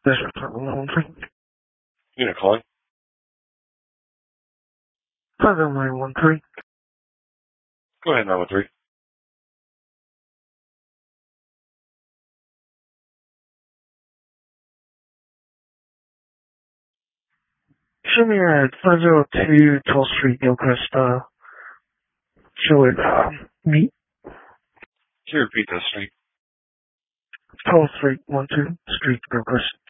This is 5113. Unit calling. 5913. Go ahead, 913. Show me at 502 12th Street, Gilchrist. Show it, meet Can you repeat that street? 12th Street, 12th Street, Gilchrist.